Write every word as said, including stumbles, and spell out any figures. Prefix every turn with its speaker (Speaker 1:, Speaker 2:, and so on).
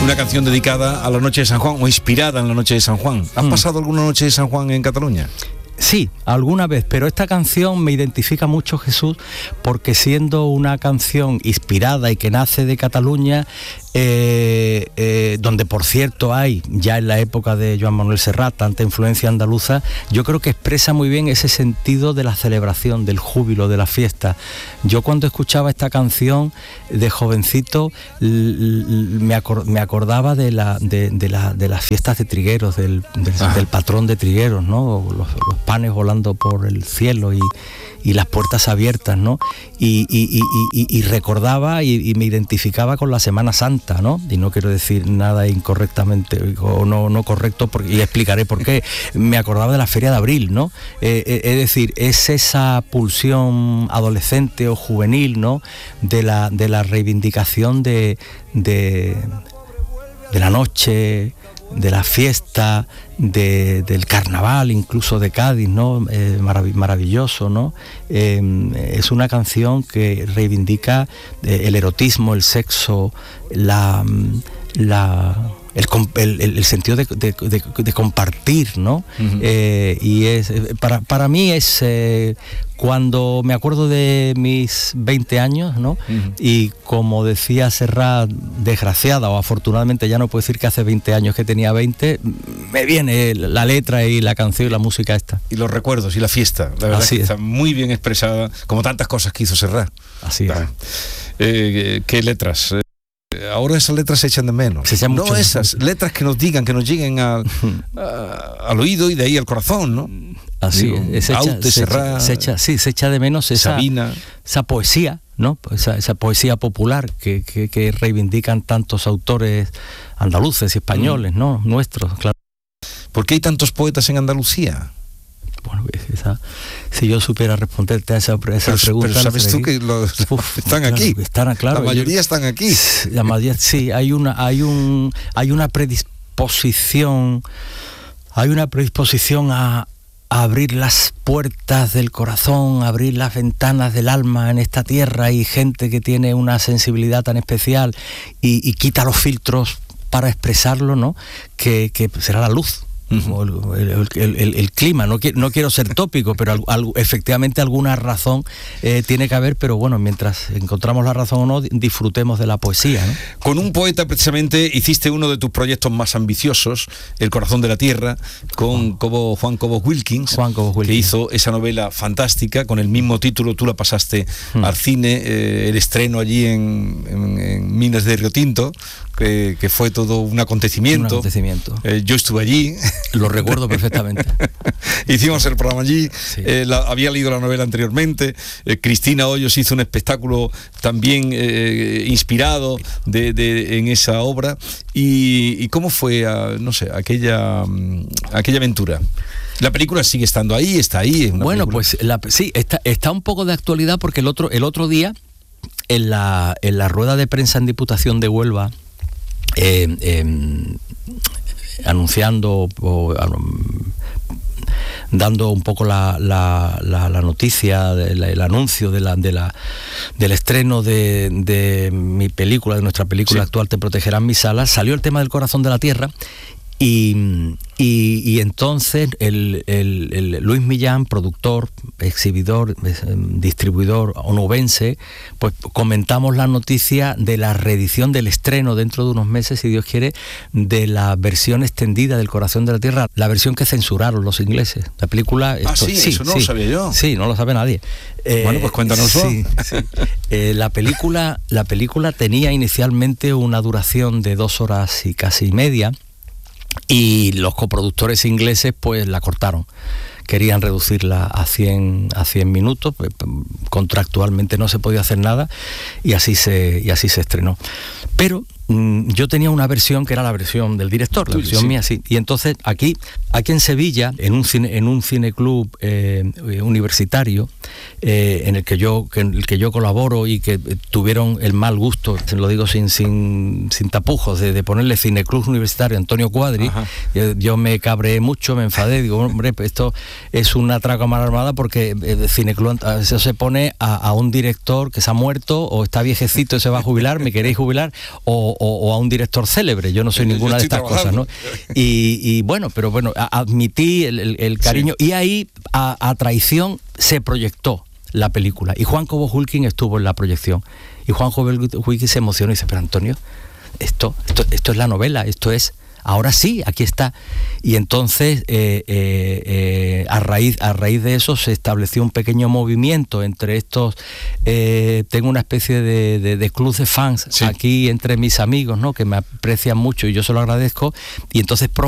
Speaker 1: una canción dedicada a la noche de San Juan o inspirada en la noche de San Juan. ¿Has mm. pasado alguna noche de San Juan en Cataluña?
Speaker 2: Sí, alguna vez, pero esta canción me identifica mucho, Jesús, porque siendo una canción inspirada y que nace de Cataluña, eh, eh, donde por cierto hay, ya en la época de Joan Manuel Serrat, tanta influencia andaluza, yo creo que expresa muy bien ese sentido de la celebración, del júbilo, de la fiesta. Yo cuando escuchaba esta canción de jovencito, l- l- me, acor- me acordaba de, la, de, de, la, de las fiestas de Trigueros, del, del, del patrón de Trigueros, ¿no? Los, los panes volando por el cielo y, y las puertas abiertas, ¿no? Y, y, y, y, y recordaba y, y me identificaba con la Semana Santa, ¿no? Y no quiero decir nada incorrectamente o no, no correcto, porque, y explicaré por qué. Me acordaba de la Feria de Abril, ¿no? Eh, eh, es decir, es esa pulsión adolescente o juvenil, ¿no? De la, de la reivindicación de, de, de la noche, de la fiesta, de, del carnaval, incluso de Cádiz, ¿no? Eh, marav- maravilloso, ¿no? Eh, es una canción que reivindica eh, el erotismo, el sexo, la, la el, el, el sentido de, de, de, de compartir, ¿no? Uh-huh. Eh, y es para, para mí es eh, cuando me acuerdo de mis veinte años, ¿no? Uh-huh. Y como decía Serrat, desgraciada o afortunadamente ya no puedo decir que hace veinte años que tenía veinte, me viene la letra y la canción y la música esta.
Speaker 1: Y los recuerdos y la fiesta, la verdad
Speaker 2: Así
Speaker 1: que
Speaker 2: es.
Speaker 1: está muy bien expresada, como tantas cosas que hizo Serrat.
Speaker 2: Así es.
Speaker 1: Eh, ¿Qué letras? Ahora esas letras se echan de menos.
Speaker 2: Se echan
Speaker 1: no
Speaker 2: mucho.
Speaker 1: esas letras que nos digan, que nos lleguen a, a, al oído y de ahí al corazón, ¿no?
Speaker 2: Así
Speaker 1: Digo,
Speaker 2: es. Se echa,
Speaker 1: Aute,
Speaker 2: se,
Speaker 1: Serrat,
Speaker 2: se echa, sí, se echa de menos esa,
Speaker 1: Sabina.
Speaker 2: esa poesía, ¿no? Esa, esa poesía popular que, que, que reivindican tantos autores andaluces y españoles, mm. ¿no? Nuestros, claro.
Speaker 1: ¿Por qué hay tantos poetas en Andalucía?
Speaker 2: Bueno, esa, si yo supiera responderte a esa, esa
Speaker 1: pero,
Speaker 2: pregunta...
Speaker 1: Pero sabes tú que los, Uf, están
Speaker 2: claro,
Speaker 1: aquí,
Speaker 2: están, claro,
Speaker 1: la mayoría
Speaker 2: yo,
Speaker 1: están aquí.
Speaker 2: La mayoría, sí, hay una, hay un, hay una predisposición, hay una predisposición a, a abrir las puertas del corazón, a abrir las ventanas del alma en esta tierra, y gente que tiene una sensibilidad tan especial y, y quita los filtros para expresarlo, ¿no? Que, que será la luz. Uh-huh. El, el, el, el, el clima, no, no quiero ser tópico, pero al, al, efectivamente alguna razón eh, tiene que haber, pero bueno, mientras encontramos la razón o no, disfrutemos de la poesía, ¿no?
Speaker 1: Con un poeta precisamente hiciste uno de tus proyectos más ambiciosos, El corazón de la tierra, con oh. Cobo, Juan Cobos Wilkins,
Speaker 2: Juan Cobos Wilkins,
Speaker 1: que hizo esa novela fantástica con el mismo título. Tú la pasaste hmm. al cine, eh, el estreno allí en, en, en Minas de Río Tinto, que, que fue todo un acontecimiento.
Speaker 2: Un acontecimiento.
Speaker 1: Eh, yo estuve allí.
Speaker 2: Lo recuerdo perfectamente.
Speaker 1: Hicimos el programa allí,
Speaker 2: sí.
Speaker 1: eh, la, había leído la novela anteriormente, eh, Cristina Hoyos hizo un espectáculo también eh, inspirado de, de, en esa obra. ¿Y, y cómo fue, uh, no sé, aquella, um, aquella aventura? La película sigue estando ahí, está ahí. Es una
Speaker 2: bueno,
Speaker 1: película.
Speaker 2: pues la, sí, está, está un poco de actualidad porque el otro, el otro día, en la, en la rueda de prensa en Diputación de Huelva, eh, eh, anunciando o um, dando un poco la, la, la, la noticia, el, el anuncio de la, de la, del estreno de, de mi película, de nuestra película sí. actual, Te protegerán mis alas, salió el tema del corazón de la tierra. Y, y, y entonces el, el, el Luis Millán, productor, exhibidor, distribuidor onubense, pues comentamos la noticia de la reedición del estreno dentro de unos meses, si Dios quiere, de la versión extendida del Corazón de la Tierra, la versión que censuraron los ingleses. La película...
Speaker 1: Ah, esto, sí, sí, eso no sí, lo sabía yo.
Speaker 2: Sí, no lo sabe nadie.
Speaker 1: Eh, bueno, pues cuéntanoslo.
Speaker 2: Sí, sí. Eh, la película, la película tenía inicialmente una duración de dos horas y casi media, y los coproductores ingleses pues la cortaron. Querían reducirla a cien, a cien minutos, pues, contractualmente no se podía hacer nada, y así se, y así se estrenó. Pero mmm, yo tenía una versión que era la versión del director, la versión sí. mía, sí. Y entonces aquí, aquí en Sevilla, en un cine, en un cineclub eh, universitario, eh, en el que yo que en el que yo colaboro y que tuvieron el mal gusto, te lo digo sin sin, sin tapujos, de, de ponerle Cineclub Universitario Antonio Cuadri. Yo, yo me cabreé mucho, me enfadé, digo, hombre, esto es una traca a mano armada, porque el Cineclub eso se pone a, a un director que se ha muerto o está viejecito y se va a jubilar, me queréis jubilar, o, o, o a un director célebre. Yo no soy ninguna de estas trabajando. cosas, ¿no? Y, y bueno, pero bueno, admití el, el, el cariño, sí. Y ahí a, a traición se proyectó la película y Juan Cobo Hulkin estuvo en la proyección y Juan Cobo Hulkin se emocionó y dice, pero Antonio, esto, esto, esto es la novela, esto es, ahora sí, aquí está. Y entonces eh, eh, eh, a raíz a raíz de eso se estableció un pequeño movimiento entre estos, eh, tengo una especie de, de, de club de fans, sí, aquí entre mis amigos, ¿no?, que me aprecian mucho y yo se lo agradezco, y entonces